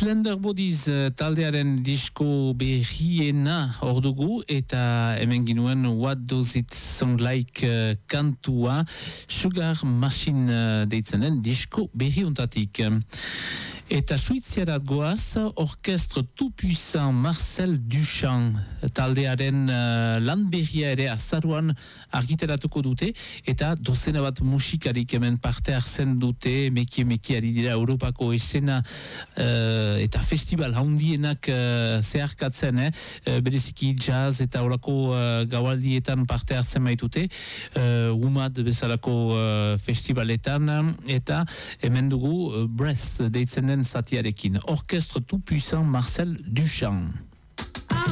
Slender Bodies taldearen disko berriena hor dugu eta hemen ginuen What Does It Sound Like kantua Sugar Machine deitzen den disko berri untatik. Eta suitziarat goaz, orkestre tout puissant Marcel Duchamp taldearen lan berria ere azaruan argitaratuko dute eta dozena bat musikarik hemen parte hartzen dute, meki ari dira Europako esena eta festival handienak zeharkatzen, bereziki jazz eta horako gaualdietan parte hartzen baitute, UMAD bezalako festivaletan, eta hemen dugu Breath deitzen den zatiarekin. Orchestre tout puissant Marcel Duchamp.